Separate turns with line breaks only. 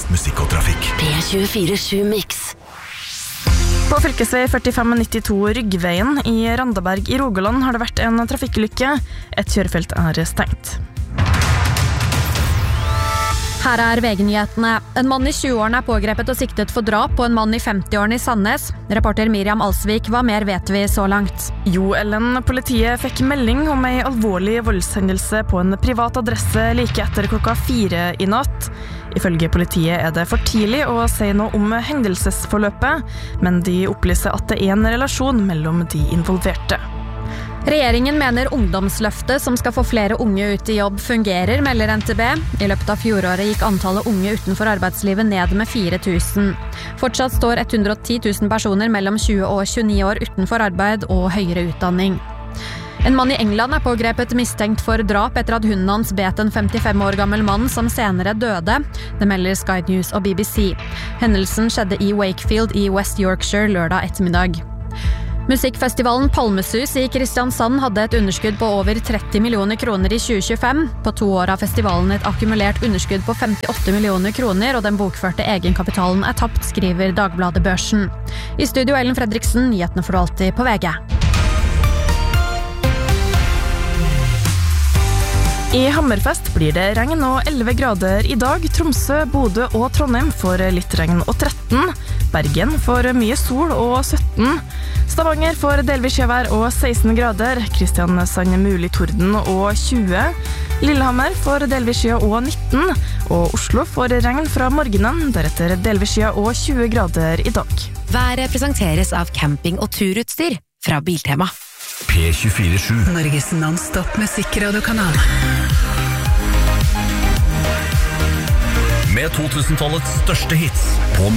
musikk og trafikk.
P24 Mix.
På fylkesvei 4592 Ryggveien i Randaberg i Rogaland har det vært en trafikkulykke. Et kjørefelt stengt.
Her VG-nyhetene. En mann i 20-årene pågrepet og siktet for drap på en mann i 50-årene i Sandnes. Reporter Miriam Alsvik, hva mer vet vi så langt?
Jo, Ellen, politiet fikk melding om en alvorlig voldshendelse på en privat adresse like etter 4:00 i natt. Ifølge politiet det for tidlig å si noe om hendelsesforløpet, men de opplyser at det en relasjon mellom de involverte.
Regjeringen mener ungdomsløftet som skal få flere unge ut i jobb fungerer, melder NTB. I løpet av fjoråret gikk antallet unge utenfor arbeidslivet ned med 4000. Fortsatt står 110 000 personer mellom 20 og 29 år utenfor arbeid og høyere utdanning. En mann i England pågrepet mistenkt for drap etter at hunden hans bet en 55 år gammel mann som senere døde. Det melder Sky News og BBC. Hendelsen skjedde i Wakefield i West Yorkshire lørdag ettermiddag. Musikkfestivalen Palmesus i Kristiansand hadde et underskudd på over 30 millioner kroner i 2025. På 2 år har festivalen et akkumulert underskudd på 58 millioner kroner, og den bokførte egenkapitalen tapt, skriver Dagbladet Børsen. I studio Ellen Fredriksen, nyhetene får du alltid på VG.
I Hammerfest blir det regn og 11 grader i dag. Tromsø, Bodø og Trondheim får litt regn og 13. Bergen får mye sol og 17. Stavanger får delvis skjevær og 16 grader. Kristiansand mulig torden og 20. Lillehammer får delvis skya og 19. Og Oslo får regn fra morgenen, deretter delvis skya og 20 grader i dag.
Været presenteres av camping- og turutstyr fra Biltema.
P24
Norges non-stop musikkradiokanal.
med 2000-tallets største hits.